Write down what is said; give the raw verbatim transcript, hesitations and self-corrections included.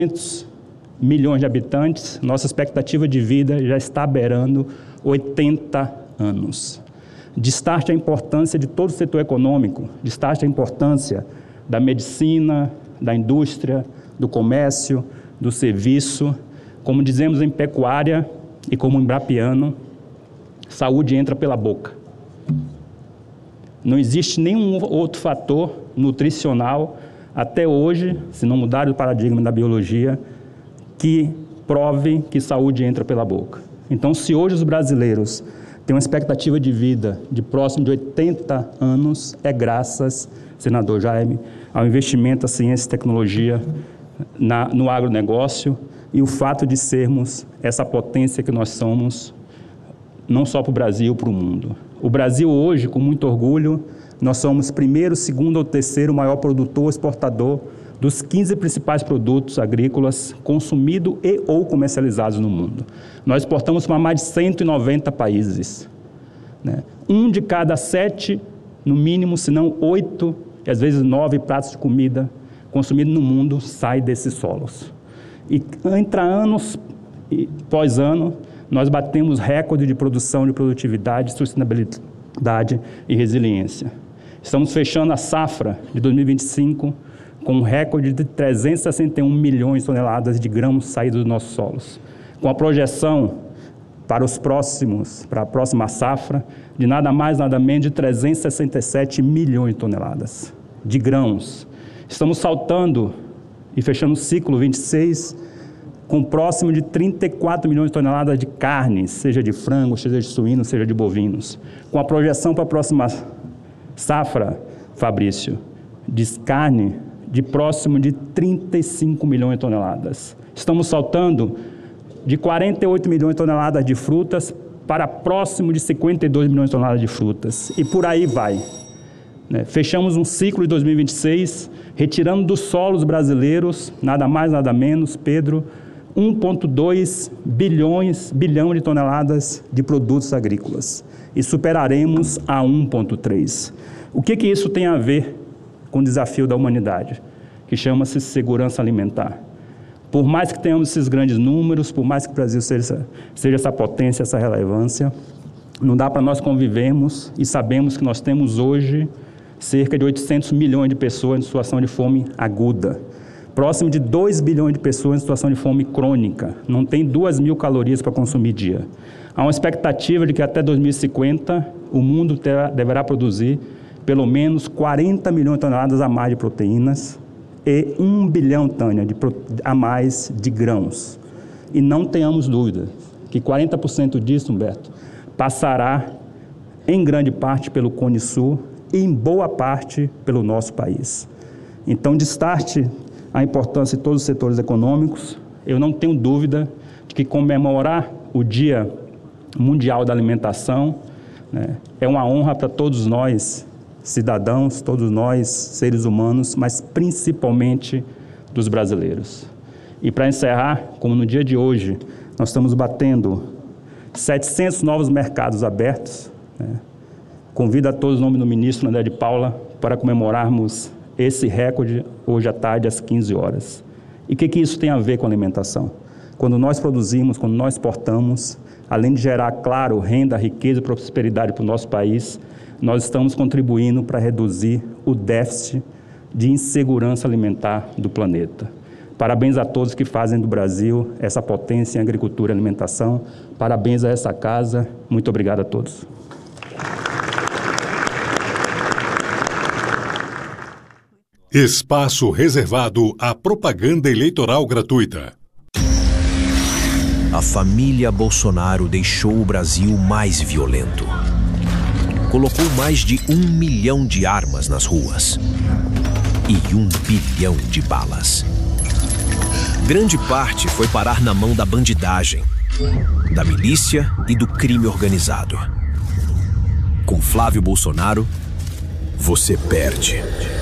duzentos milhões de habitantes, nossa expectativa de vida já está beirando oitenta anos. Destaque a importância de todo o setor econômico, destaque a importância da medicina, da indústria, do comércio, do serviço. Como dizemos em pecuária e como em brapiano, saúde entra pela boca. Não existe nenhum outro fator nutricional até hoje, se não mudar o paradigma da biologia, que prove que saúde entra pela boca. Então, se hoje os brasileiros têm uma expectativa de vida de próximo de oitenta anos, é graças, senador Jaime, ao investimento, à ciência e tecnologia na, no agronegócio e o fato de sermos essa potência que nós somos, não só para o Brasil, para o mundo. O Brasil hoje, com muito orgulho, nós somos primeiro, segundo ou terceiro maior produtor exportador dos quinze principais produtos agrícolas consumidos e ou comercializados no mundo. Nós exportamos para mais de cento e noventa países. Né? Um de cada sete, no mínimo, se não oito, e às vezes nove pratos de comida consumidos no mundo sai desses solos. E entre anos e pós ano, nós batemos recorde de produção, de produtividade, sustentabilidade e resiliência. Estamos fechando a safra de dois mil e vinte e cinco com um recorde de trezentos e sessenta e um milhões de toneladas de grãos saídos dos nossos solos, com a projeção para os próximos, para a próxima safra, de nada mais, nada menos de trezentos e sessenta e sete milhões de toneladas de grãos. Estamos saltando e fechando o ciclo vinte e seis com próximo de trinta e quatro milhões de toneladas de carne, seja de frango, seja de suíno, seja de bovinos. Com a projeção para a próxima safra, Fabrício, de carne de próximo de trinta e cinco milhões de toneladas. Estamos saltando de quarenta e oito milhões de toneladas de frutas para próximo de cinquenta e dois milhões de toneladas de frutas. E por aí vai. Né? Fechamos um ciclo de dois mil e vinte e seis, retirando dos solos brasileiros, nada mais, nada menos, Pedro, um vírgula dois bilhões, bilhão de toneladas de produtos agrícolas. E superaremos a um vírgula três. O que que isso tem a ver com o desafio da humanidade, que chama-se segurança alimentar? Por mais que tenhamos esses grandes números, por mais que o Brasil seja, seja essa potência, essa relevância, não dá para nós convivermos e sabemos que nós temos hoje cerca de oitocentos milhões de pessoas em situação de fome aguda, próximo de dois bilhões de pessoas em situação de fome crônica, não tem duas mil calorias para consumir dia. Há uma expectativa de que até dois mil e cinquenta o mundo terá, deverá produzir pelo menos quarenta milhões de toneladas a mais de proteínas e um bilhão, Tânia, de, a mais de grãos. E não tenhamos dúvida que quarenta por cento disso, Humberto, passará em grande parte pelo Cone Sul e em boa parte pelo nosso país. Então, destaque a importância de todos os setores econômicos. Eu não tenho dúvida de que comemorar o Dia Mundial da Alimentação, né, é uma honra para todos nós, cidadãos, todos nós, seres humanos, mas principalmente dos brasileiros. E para encerrar, como no dia de hoje, nós estamos batendo setecentos novos mercados abertos, né? Convido a todos, em nome do ministro André de Paula, para comemorarmos esse recorde hoje à tarde, às quinze horas. E o que que isso tem a ver com alimentação? Quando nós produzimos, quando nós exportamos, além de gerar, claro, renda, riqueza e prosperidade para o nosso país, nós estamos contribuindo para reduzir o déficit de insegurança alimentar do planeta. Parabéns a todos que fazem do Brasil essa potência em agricultura e alimentação. Parabéns a essa casa. Muito obrigado a todos. Espaço reservado à propaganda eleitoral gratuita. A família Bolsonaro deixou o Brasil mais violento. Colocou mais de um milhão de armas nas ruas e um bilhão de balas. Grande parte foi parar na mão da bandidagem, da milícia e do crime organizado. Com Flávio Bolsonaro, você perde.